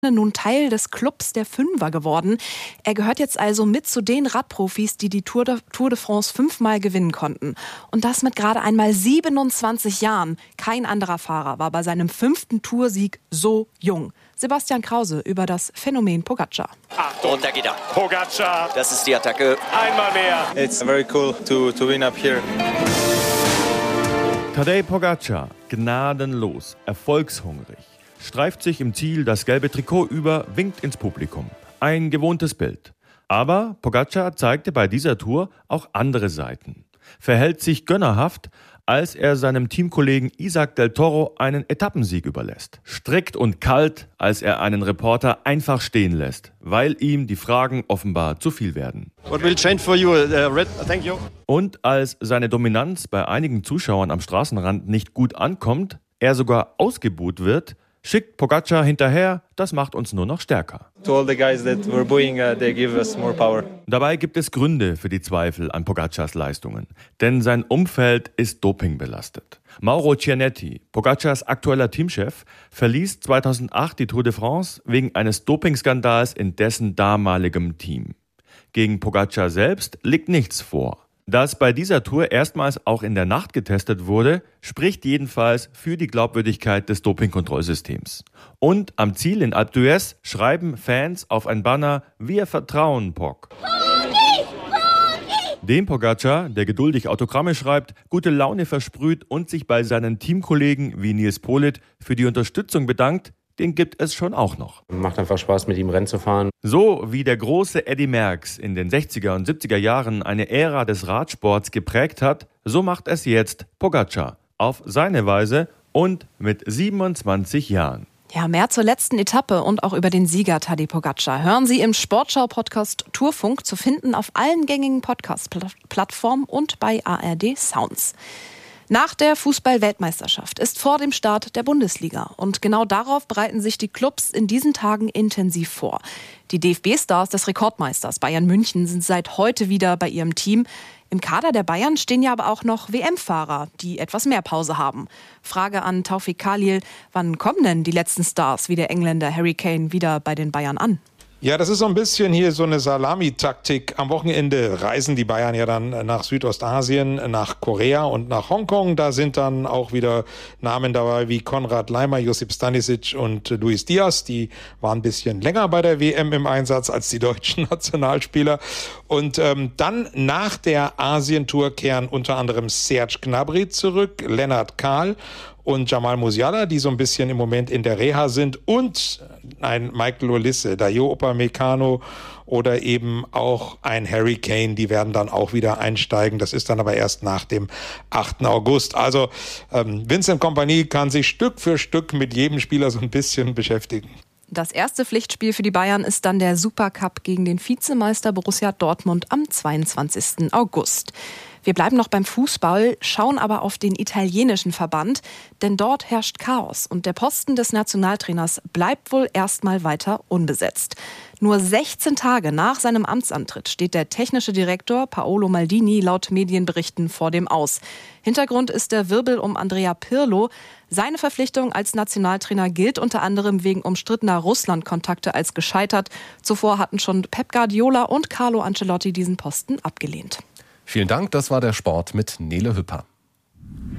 nun Teil des Clubs der Fünfer geworden. Er gehört jetzt also mit zu den Radprofis, die die Tour de France 5-mal gewinnen konnten. Und das mit gerade einmal 27 Jahren. Kein anderer Fahrer war bei seinem 5. Toursieg so jung. Sebastian Krause über das Phänomen Pogačar. Und da geht er. Pogačar. Das ist die Attacke. Einmal mehr. It's very cool to win up here. Tadej Pogačar, gnadenlos, erfolgshungrig, streift sich im Ziel das gelbe Trikot über, winkt ins Publikum. Ein gewohntes Bild. Aber Pogačar zeigte bei dieser Tour auch andere Seiten. Verhält sich gönnerhaft, als er seinem Teamkollegen Isaac del Toro einen Etappensieg überlässt. Strikt und kalt, als er einen Reporter einfach stehen lässt, weil ihm die Fragen offenbar zu viel werden. What will change for you? Thank you. Und als seine Dominanz bei einigen Zuschauern am Straßenrand nicht gut ankommt, er sogar ausgebuht wird, schickt Pogačar hinterher, das macht uns nur noch stärker. To all the guys that were booing, they give us more power. Dabei gibt es Gründe für die Zweifel an Pogačars Leistungen, denn sein Umfeld ist dopingbelastet. Mauro Cianetti, Pogačars aktueller Teamchef, verließ 2008 die Tour de France wegen eines Dopingskandals in dessen damaligem Team. Gegen Pogačar selbst liegt nichts vor. Dass bei dieser Tour erstmals auch in der Nacht getestet wurde, spricht jedenfalls für die Glaubwürdigkeit des Dopingkontrollsystems. Und am Ziel in Alpe d'Huez schreiben Fans auf ein Banner: Wir vertrauen Pog. Dem Pogačar, der geduldig Autogramme schreibt, gute Laune versprüht und sich bei seinen Teamkollegen wie Nils Politt für die Unterstützung bedankt, den gibt es schon auch noch. Macht einfach Spaß, mit ihm Rennen zu fahren. So wie der große Eddy Merckx in den 60er und 70er Jahren eine Ära des Radsports geprägt hat, so macht es jetzt Pogačar. Auf seine Weise und mit 27 Jahren. Ja, mehr zur letzten Etappe und auch über den Sieger Tadej Pogačar hören Sie im Sportschau-Podcast Tourfunk, zu finden auf allen gängigen Podcast-Plattformen und bei ARD Sounds. Nach der Fußball-Weltmeisterschaft ist vor dem Start der Bundesliga. Und genau darauf bereiten sich die Clubs in diesen Tagen intensiv vor. Die DFB-Stars des Rekordmeisters Bayern München sind seit heute wieder bei ihrem Team. Im Kader der Bayern stehen ja aber auch noch WM-Fahrer, die etwas mehr Pause haben. Frage an Taufik Khalil: Wann kommen denn die letzten Stars wie der Engländer Harry Kane wieder bei den Bayern an? Ja, das ist so ein bisschen hier so eine Salami-Taktik. Am Wochenende reisen die Bayern ja dann nach Südostasien, nach Korea und nach Hongkong. Da sind dann auch wieder Namen dabei wie Konrad Laimer, Josip Stanisic und Luis Diaz. Die waren ein bisschen länger bei der WM im Einsatz als die deutschen Nationalspieler. Und dann nach der Asientour kehren unter anderem Serge Gnabry zurück, Lennart Kahl und Jamal Musiala, die so ein bisschen im Moment in der Reha sind, und ein Michael Olise, Dayo Upamecano oder eben auch ein Harry Kane, die werden dann auch wieder einsteigen. Das ist dann aber erst nach dem 8. August. Also Vincent Kompany kann sich Stück für Stück mit jedem Spieler so ein bisschen beschäftigen. Das erste Pflichtspiel für die Bayern ist dann der Supercup gegen den Vizemeister Borussia Dortmund am 22. August. Wir bleiben noch beim Fußball, schauen aber auf den italienischen Verband, denn dort herrscht Chaos und der Posten des Nationaltrainers bleibt wohl erstmal weiter unbesetzt. Nur 16 Tage nach seinem Amtsantritt steht der technische Direktor Paolo Maldini laut Medienberichten vor dem Aus. Hintergrund ist der Wirbel um Andrea Pirlo. Seine Verpflichtung als Nationaltrainer gilt unter anderem wegen umstrittener Russland-Kontakte als gescheitert. Zuvor hatten schon Pep Guardiola und Carlo Ancelotti diesen Posten abgelehnt. Vielen Dank, das war der Sport mit Nele Hüpper.